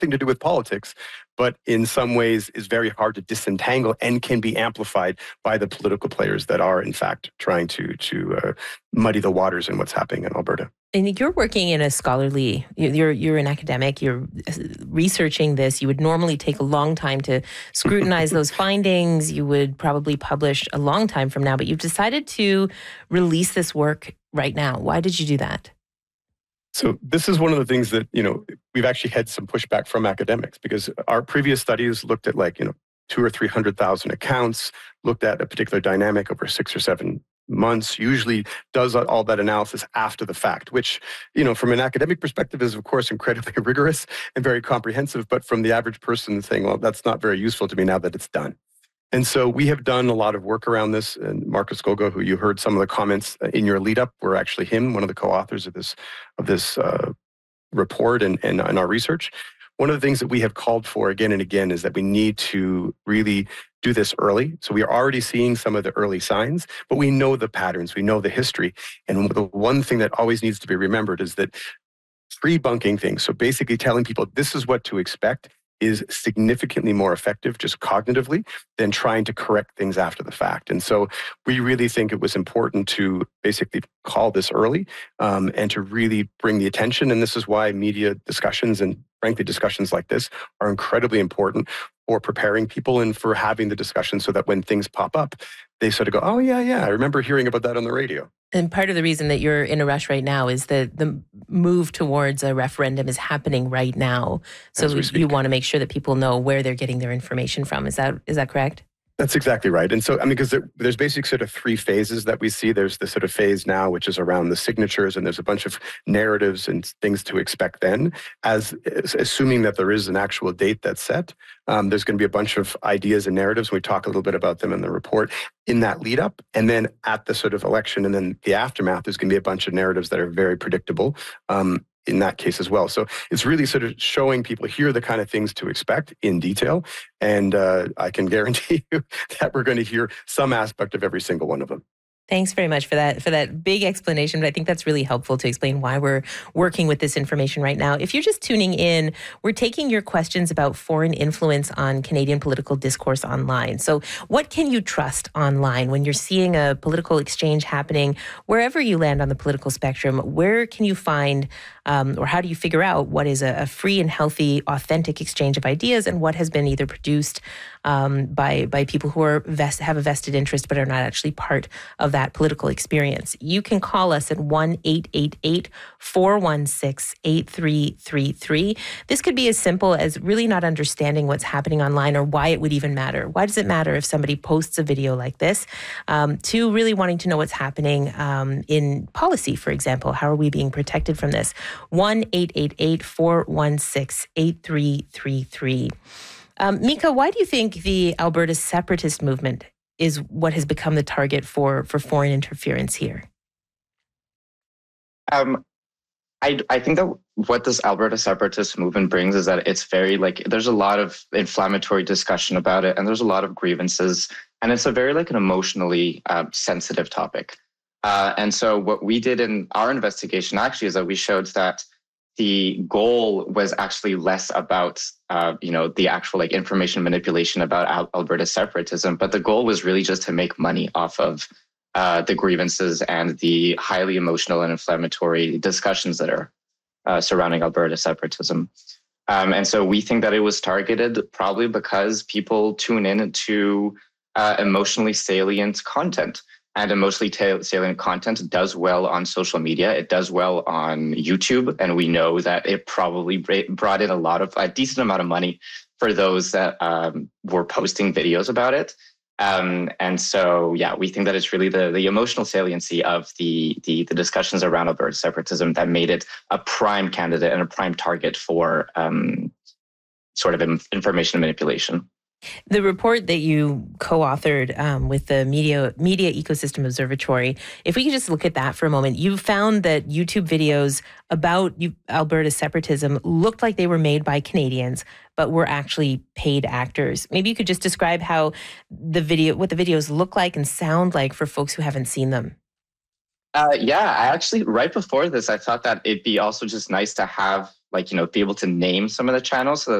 to do with politics, but in some ways is very hard to disentangle and can be amplified by the political players that are, in fact, trying to muddy the waters in what's happening in Alberta. And you're working in a scholarly, you're an academic, you're researching this. You would normally take a long time to scrutinize those findings. You would probably publish a long time from now, but you've decided to release this work right now. Why did you do that? So this is one of the things that, we've actually had some pushback from academics, because our previous studies looked at 200,000 or 300,000 accounts, looked at a particular dynamic over 6 or 7 months, usually does all that analysis after the fact, which, from an academic perspective is, of course, incredibly rigorous and very comprehensive. But from the average person saying, well, that's not very useful to me now that it's done. And so we have done a lot of work around this. And Marcus Goga, who you heard some of the comments in your lead up, were actually one of the co-authors of this report and our research. One of the things that we have called for again and again is that we need to really do this early. So we are already seeing some of the early signs, but we know the patterns, we know the history. And the one thing that always needs to be remembered is that pre-bunking things, so basically telling people this is what to expect, is significantly more effective just cognitively than trying to correct things after the fact. And so we really think it was important to basically call this early and to really bring the attention. And this is why media discussions and frankly discussions like this are incredibly important for preparing people and for having the discussion so that when things pop up, they sort of go, oh, yeah, I remember hearing about that on the radio. And part of the reason that you're in a rush right now is that the move towards a referendum is happening right now. So you want to make sure that people know where they're getting their information from. Is that correct? That's exactly right. And so, because there's basically sort of 3 phases that we see. There's the sort of phase now, which is around the signatures, and there's a bunch of narratives and things to expect then, assuming that there is an actual date that's set. There's going to be a bunch of ideas and narratives. We talk a little bit about them in the report in that lead up. And then at the sort of election and then the aftermath, there's going to be a bunch of narratives that are very predictable. In that case as well. So it's really sort of showing people here are the kind of things to expect in detail. And I can guarantee you that we're going to hear some aspect of every single one of them. Thanks very much for that big explanation. But I think that's really helpful to explain why we're working with this information right now. If you're just tuning in, we're taking your questions about foreign influence on Canadian political discourse online. So what can you trust online when you're seeing a political exchange happening wherever you land on the political spectrum? Where can you find or how do you figure out what is a free and healthy, authentic exchange of ideas and what has been either produced by people who have a vested interest but are not actually part of that political experience? You can call us at 1-888-416-8333. This could be as simple as really not understanding what's happening online or why it would even matter. Why does it matter if somebody posts a video like this? To really wanting to know what's happening in policy, for example. How are we being protected from this? 1-888-416-8333. Mika, why do you think the Alberta separatist movement is what has become the target for foreign interference here? I think that what this Alberta separatist movement brings is that it's very there's a lot of inflammatory discussion about it, and there's a lot of grievances, and it's a very an emotionally sensitive topic. And so what we did in our investigation actually is that we showed that the goal was actually less about, the actual information manipulation about Alberta separatism, but the goal was really just to make money off of the grievances and the highly emotional and inflammatory discussions that are surrounding Alberta separatism. And so we think that it was targeted probably because people tune in to emotionally salient content. And emotionally salient content does well on social media. It does well on YouTube. And we know that it probably brought in a decent amount of money for those that were posting videos about it. And so, we think that it's really the emotional saliency of the discussions around Alberta separatism that made it a prime candidate and a prime target for sort of information manipulation. The report that you co-authored with the Media Ecosystem Observatory, if we could just look at that for a moment, you found that YouTube videos about Alberta separatism looked like they were made by Canadians, but were actually paid actors. Maybe you could just describe how what the videos look like and sound like for folks who haven't seen them. I actually, right before this, I thought that it'd be also just nice to have like, be able to name some of the channels so that